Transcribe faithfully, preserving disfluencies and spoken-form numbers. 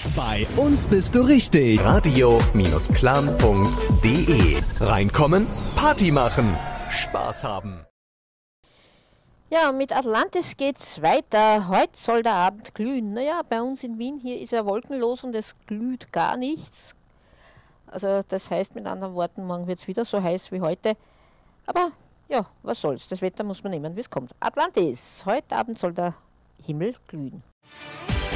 Bei uns bist du richtig. Radio-Clan punkt de. Reinkommen, Party machen, Spaß haben. Ja, mit Atlantis geht's weiter. Heute soll der Abend glühen. Naja, bei uns in Wien hier ist er wolkenlos und es glüht gar nichts. Also das heißt mit anderen Worten, morgen wird's wieder so heiß wie heute. Aber ja, was soll's. Das Wetter muss man nehmen, wie es kommt. Atlantis. Heute Abend soll der Himmel glühen.